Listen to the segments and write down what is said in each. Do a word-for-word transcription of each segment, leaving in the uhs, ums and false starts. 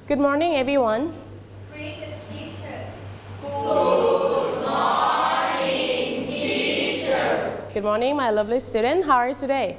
Good morning, everyone. Greet the teacher. Good morning, my lovely student. How are you today?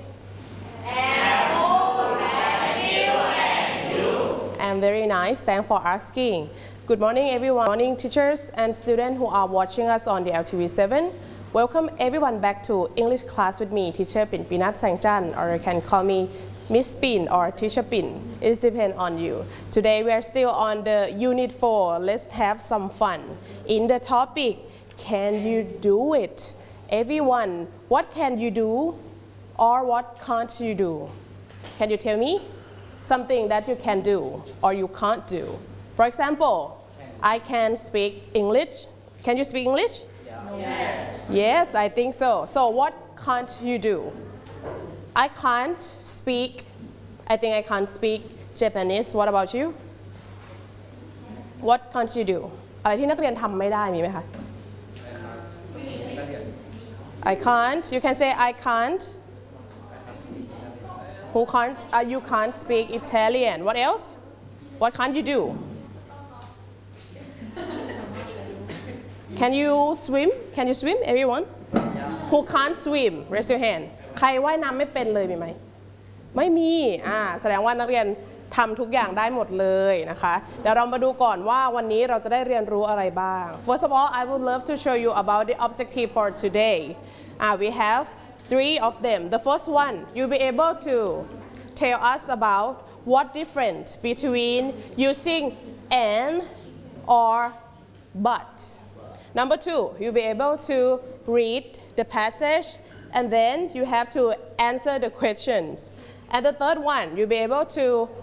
I'm very nice. Thanks for asking. Good morning, everyone. Good morning, teachers and students who are watching us on the L T V seven. Welcome everyone back to English class with me, Teacher Pin Pinat Sangchan, or you can call me Miss Pin or Teacher Pin. It depends on you. Today we are still on the Unit four. Let's have some fun. In the topic, can you do it? Everyone, what can you do or what can't you do? Can you tell me something that you can do or you can't do? For example, I can speak English. Can you speak English? Yes. Yes, I think so. So what can't you do? I can't speak, I think I can't speak Japanese. What about you? What can't you do? อะไรที่นักเรียนทำไม่ได้มีไหมคะ I can't. You can say I can't. Who can't? Uh, you can't speak Italian. What else? What can't you do? Can you swim? Can you swim, everyone? Who can't swim? Raise your hand. ใครว่ายน้ำไม่เป็นเลยมีไหมไม่มีอ่าแสดงว่านักเรียนทำทุกอย่างได้หมดเลยนะคะเดี๋ยวเรามาดูก่อนว่าวันนี้เราจะได้เรียนรู้อะไรบ้าง First of all, I would love to show you about the objective for today. Uh, we have three of them. The first one, you'll be able to tell us about what difference between using and or but. Number two, you'll be able to read the passage and then you have to answer the questions. And the third one, you'll be able to